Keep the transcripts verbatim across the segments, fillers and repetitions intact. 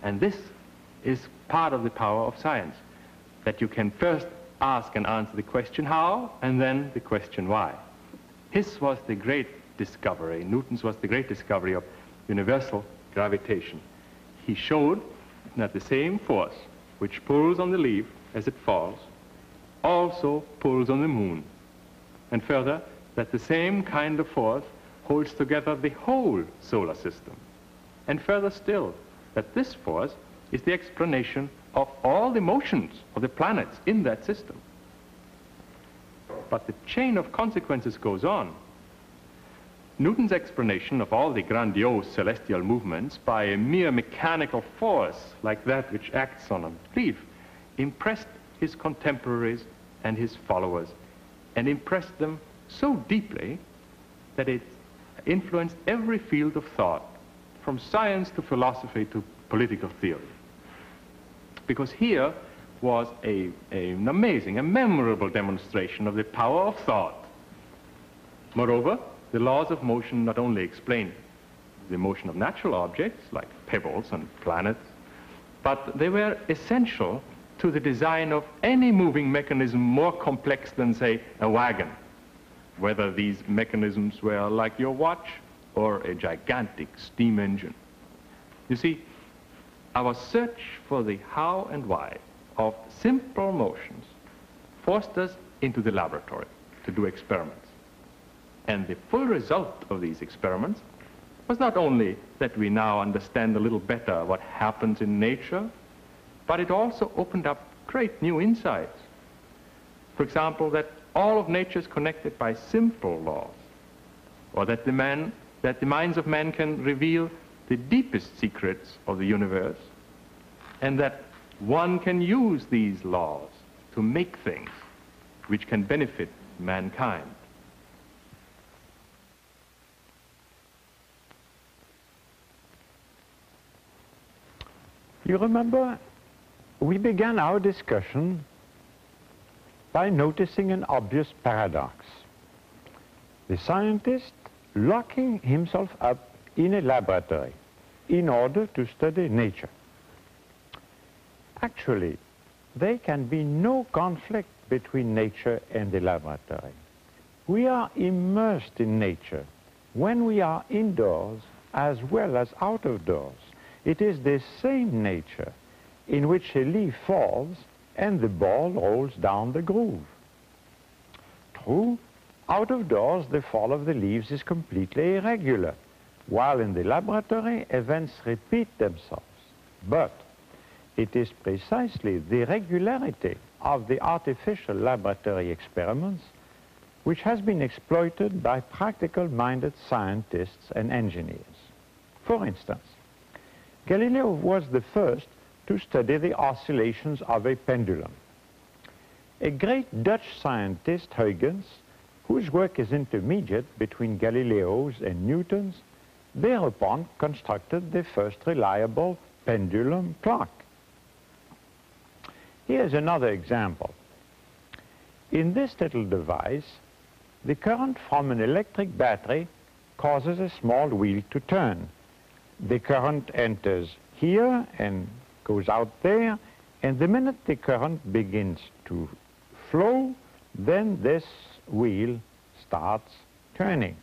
And this is part of the power of science, that you can first ask and answer the question how, and then the question why. His was the great discovery, Newton's was the great discovery of universal gravitation. He showed that the same force which pulls on the leaf as it falls also pulls on the moon. And further, that the same kind of force holds together the whole solar system. And further still, that this force is the explanation of all the motions of the planets in that system. But the chain of consequences goes on. Newton's explanation of all the grandiose celestial movements by a mere mechanical force like that which acts on a leaf impressed his contemporaries and his followers, and impressed them so deeply that it influenced every field of thought, from science to philosophy to political theory. Because here was a, a, an amazing, a memorable demonstration of the power of thought. Moreover, the laws of motion not only explain the motion of natural objects, like pebbles and planets, but they were essential to the design of any moving mechanism more complex than, say, a wagon, whether these mechanisms were like your watch or a gigantic steam engine. You see, our search for the how and why of simple motions forced us into the laboratory to do experiments. And the full result of these experiments was not only that we now understand a little better what happens in nature, but it also opened up great new insights. For example, that all of nature is connected by simple laws, or that the, man, that the minds of men can reveal the deepest secrets of the universe, and that one can use these laws to make things which can benefit mankind. You remember, we began our discussion by noticing an obvious paradox. The scientist locking himself up in a laboratory in order to study nature. Actually, there can be no conflict between nature and the laboratory. We are immersed in nature when we are indoors as well as out of doors. It is the same nature in which a leaf falls and the ball rolls down the groove. True, out of doors the fall of the leaves is completely irregular, while in the laboratory events repeat themselves. But it is precisely the regularity of the artificial laboratory experiments which has been exploited by practical-minded scientists and engineers. For instance, Galileo was the first to study the oscillations of a pendulum. A great Dutch scientist, Huygens, whose work is intermediate between Galileo's and Newton's, thereupon constructed the first reliable pendulum clock. Here's another example. In this little device, the current from an electric battery causes a small wheel to turn. The current enters here and goes out there, and the minute the current begins to flow, then this wheel starts turning.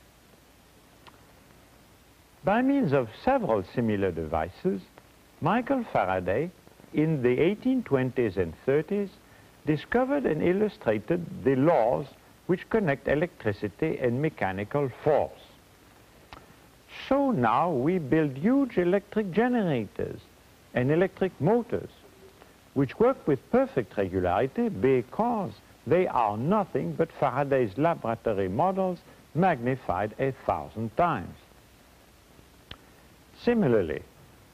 By means of several similar devices, Michael Faraday, in the eighteen twenties and thirties, discovered and illustrated the laws which connect electricity and mechanical force. So now we build huge electric generators and electric motors, which work with perfect regularity because they are nothing but Faraday's laboratory models magnified a thousand times. Similarly,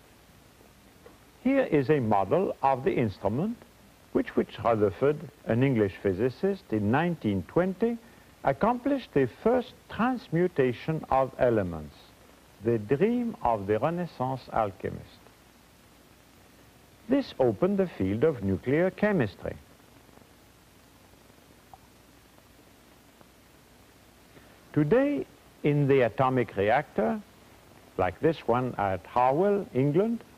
here is a model of the instrument which, which Rutherford, an English physicist, in nineteen twenty, accomplished the first transmutation of elements, the dream of the Renaissance alchemist. This opened the field of nuclear chemistry. Today, in the atomic reactor, like this one at Harwell, England,